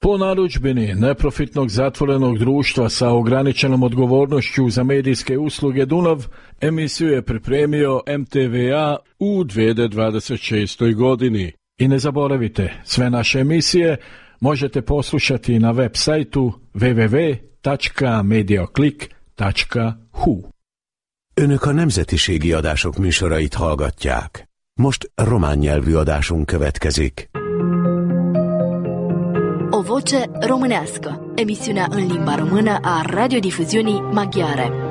Po narudžbini neprofitnog zatvorenog društva sa ograničenom odgovornošću za medijske usluge Dunav, emisiju je pripremio MTVA u 2026. godini. I ne zaboravite, sve naše emisije možete poslušati na web sajtu www.mediaclick.hu. Önök a nemzetiségi adások műsorait hallgatják. Most román nyelvű adásunk következik. O voce românească, emisiunea în limba română a radiodifuziunii maghiare.